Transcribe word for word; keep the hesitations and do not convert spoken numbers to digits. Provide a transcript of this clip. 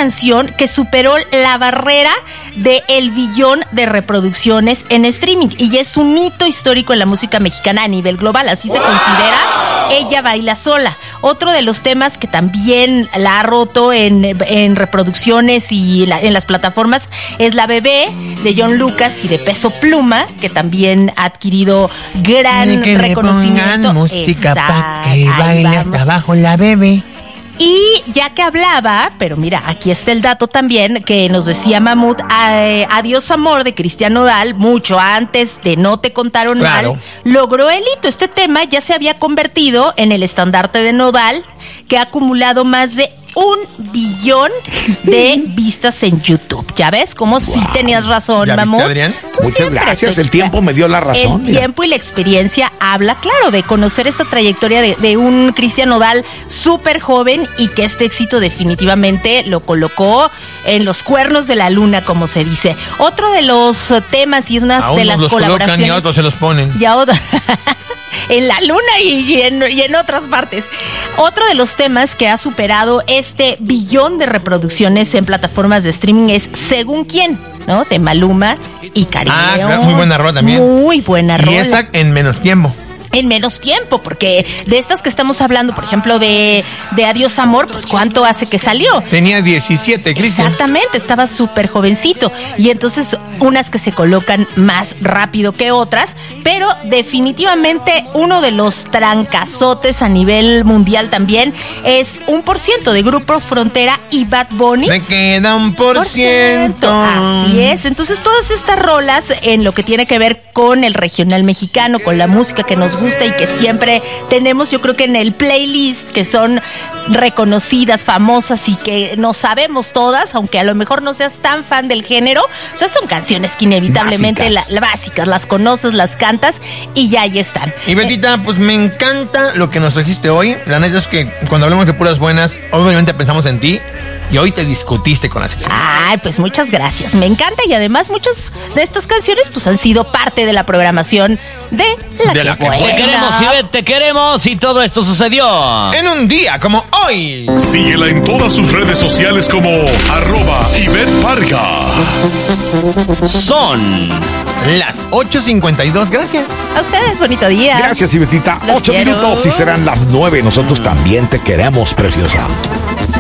canción que superó la barrera de el billón de reproducciones en streaming y es un hito histórico en la música mexicana a nivel global, así se considera. Ella baila sola. Otro de los temas que también la ha roto en, en reproducciones y la, en las plataformas es La Bebé de John Lucas y de Peso Pluma, que también ha adquirido gran que reconocimiento. Le pongan música pa' que baile hasta abajo La Bebé. Y ya que hablaba, pero mira, aquí está el dato también que nos decía Mamut, eh, Adiós Amor de Cristian Nodal, mucho antes de No Te Contaron Claro. Mal, logró el hito. Este tema ya se había convertido en el estandarte de Nodal, que ha acumulado más de un billón de vistas en YouTube. ¿Ya ves cómo wow. sí tenías razón, ¿Ya Mamut? viste, Adrián? Muchas gracias, el tiempo me dio la razón. El mira. tiempo y la experiencia habla, claro, de conocer esta trayectoria de, de un Cristian Nodal súper joven y que este éxito definitivamente lo colocó en los cuernos de la luna, como se dice. Otro de los temas y unas a de las los colaboraciones. Colocan y a otros se los ponen. Y a otros en la luna y, y, en, y en otras partes. Otro de los temas que ha superado este billón de reproducciones en plataformas de streaming es Según Quién, ¿no? De Maluma y Karim Ah, León. claro, muy buena rola también. Muy buena rola. Y esa en menos tiempo. En menos tiempo, porque de estas que estamos hablando, por ejemplo, de, de Adiós Amor, pues ¿cuánto hace que salió? Tenía diecisiete, Cristian. Exactamente, estaba súper jovencito. Y entonces unas que se colocan más rápido que otras, pero definitivamente uno de los trancazotes a nivel mundial también es un por ciento de Grupo Frontera y Bad Bunny. Me queda un por, por ciento. Así es. Entonces todas estas rolas en lo que tiene que ver con el regional mexicano, con la música que nos gusta y que siempre tenemos, yo creo que en el playlist, que son reconocidas, famosas y que no sabemos todas, aunque a lo mejor no seas tan fan del género, o sea, son canciones que inevitablemente básicas, la, la básicas las conoces, las cantas y ya ahí están. Y Betita, pues me encanta lo que nos trajiste hoy. La neta es que cuando hablamos de puras buenas, obviamente pensamos en ti. Y hoy te discutiste con la sección. Ay, pues muchas gracias. Me encanta y además muchas de estas canciones pues han sido parte de la programación de La, de que, la que buena. Te queremos, Ivette, te queremos y todo esto sucedió en un día como hoy. Síguela en todas sus redes sociales como arroba Ivette Parga. Son las ocho cincuenta y dos. Gracias. A ustedes, bonito día. Gracias, Ivetita. Los Ocho quiero. minutos y serán las nueve. Nosotros también te queremos, preciosa.